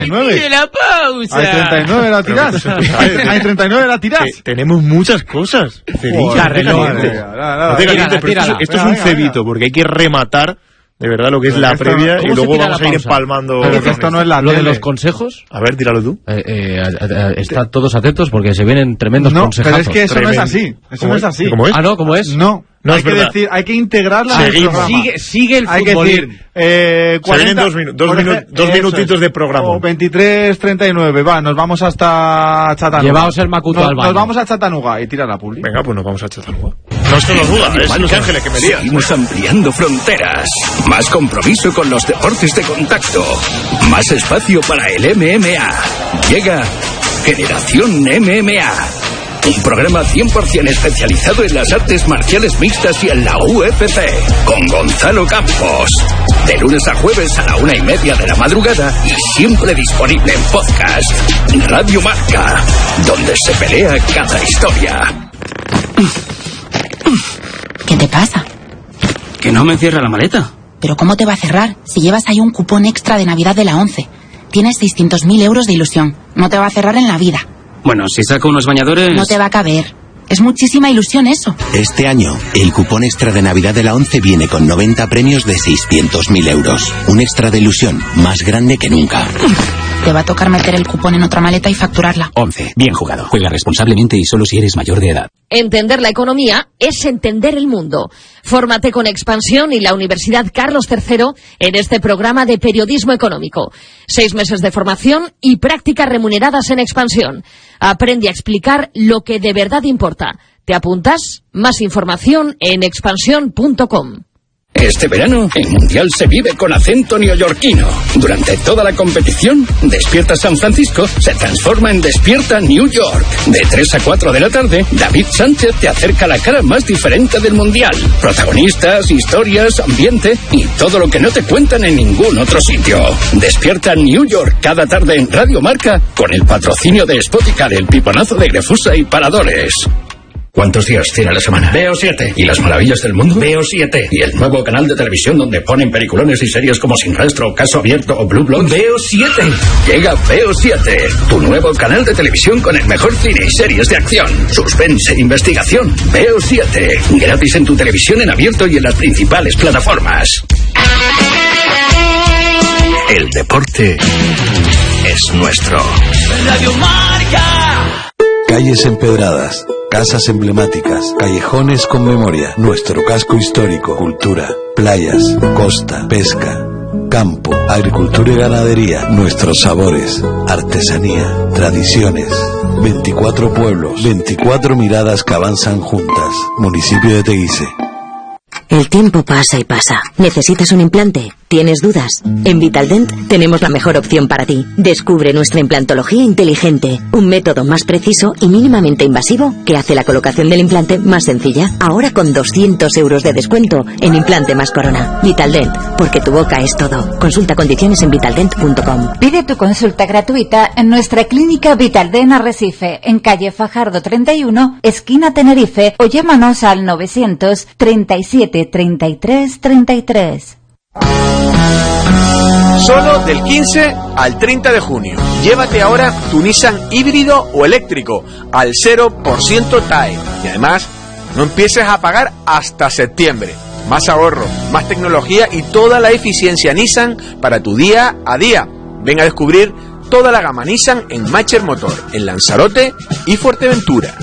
¡Pide la pausa! Hay 39 la tirás. Hay 39 la tirás. Tenemos muchas cosas. Esto es un cebito, porque hay que rematar de verdad lo que es la previa y luego vamos a ir empalmando. Esto no es lo de los consejos. A ver, tíralo tú. Están todos atentos porque se vienen tremendos consejos. Pero es que eso no es así. Eso no es así. ¿Cómo es? Ah, no, ¿cómo es? No hay que decir, hay que integrarla en el programa. Sigue el hay futbolín. Que decir, 40, dos minutitos de programa. O 23:39, va, nos vamos hasta Chattanooga. Llevaos el Macuto al baño. Nos vamos a Chattanooga y tira la publi. Venga, pues nos vamos a Chattanooga. No es que nos duda, es Los Ángeles que me lías. Seguimos ampliando fronteras. Más compromiso con los deportes de contacto. Más espacio para el MMA. Llega Generación MMA. Un programa 100% especializado en las artes marciales mixtas y en la UFC. Con Gonzalo Campos. De lunes a jueves a la 1:30 de la madrugada y siempre disponible en podcast. Radio Marca, donde se pelea cada historia. ¿Qué te pasa? Que no me cierra la maleta. ¿Pero cómo te va a cerrar? Si llevas ahí un cupón extra de Navidad de la 11. Tienes 600.000 euros de ilusión. No te va a cerrar en la vida. Bueno, si saco unos bañadores... No te va a caber. Es muchísima ilusión eso. Este año, el cupón extra de Navidad de la 11 viene con 90 premios de 600.000 euros. Un extra de ilusión más grande que nunca. Te va a tocar meter el cupón en otra maleta y facturarla. 11. Bien jugado. Juega responsablemente y solo si eres mayor de edad. Entender la economía es entender el mundo. Fórmate con Expansión y la Universidad Carlos III en este programa de periodismo económico. 6 meses de formación y prácticas remuneradas en Expansión. Aprende a explicar lo que de verdad importa. ¿Te apuntas? Más información en expansión.com. Este verano, el Mundial se vive con acento neoyorquino. Durante toda la competición, Despierta San Francisco se transforma en Despierta New York. De 3 a 4 de la tarde, David Sánchez te acerca la cara más diferente del Mundial. Protagonistas, historias, ambiente y todo lo que no te cuentan en ningún otro sitio. Despierta New York cada tarde en Radio Marca con el patrocinio de Spoticar, el piponazo de Grefusa y Paradores. ¿Cuántos días tiene a la semana? Veo 7. ¿Y las maravillas del mundo? Veo 7. ¿Y el nuevo canal de televisión donde ponen peliculones y series como Sin Rastro, Caso Abierto o Blue Bloods? Veo 7. Llega Veo 7, tu nuevo canal de televisión con el mejor cine y series de acción, suspense e investigación. Veo 7. Gratis en tu televisión en abierto y en las principales plataformas. El deporte es nuestro. Radio Marca. Calles empedradas, casas emblemáticas, callejones con memoria, nuestro casco histórico, cultura, playas, costa, pesca, campo, agricultura y ganadería, nuestros sabores, artesanía, tradiciones. 24 pueblos, 24 miradas que avanzan juntas. Municipio de Teguise. El tiempo pasa y pasa. ¿Necesitas un implante? ¿Tienes dudas? En Vitaldent tenemos la mejor opción para ti. Descubre nuestra implantología inteligente, un método más preciso y mínimamente invasivo que hace la colocación del implante más sencilla. Ahora con 200 euros de descuento en implante más corona. Vitaldent, porque tu boca es todo. Consulta condiciones en vitaldent.com. Pide tu consulta gratuita en nuestra clínica Vitaldent Arrecife, en calle Fajardo 31, esquina Tenerife, o llámanos al 937 33 33. Solo del 15 al 30 de junio. Llévate ahora tu Nissan híbrido o eléctrico al 0% TAE. Y además, no empieces a pagar hasta septiembre. Más ahorro, más tecnología y toda la eficiencia Nissan para tu día a día. Ven a descubrir toda la gama Nissan en Macher Motor, en Lanzarote y Fuerteventura.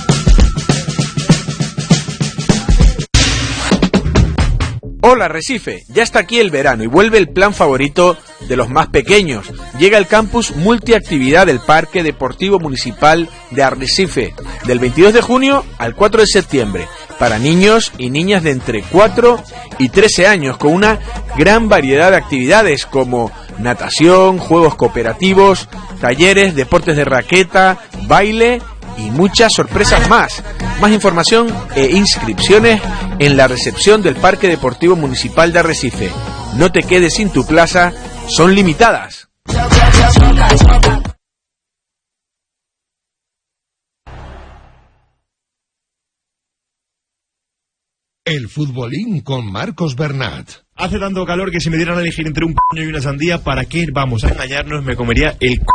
Hola Arrecife, ya está aquí el verano y vuelve el plan favorito de los más pequeños. Llega el campus multiactividad del Parque Deportivo Municipal de Arrecife, del 22 de junio al 4 de septiembre, para niños y niñas de entre 4 y 13 años, con una gran variedad de actividades como natación, juegos cooperativos, talleres, deportes de raqueta, baile y muchas sorpresas más. Más información e inscripciones en la recepción del Parque Deportivo Municipal de Arrecife. No te quedes sin tu plaza, son limitadas. El futbolín con Marcos Bernat. Hace tanto calor que si me dieran a elegir entre un coño y una sandía, ¿para qué vamos a engañarnos? Me comería el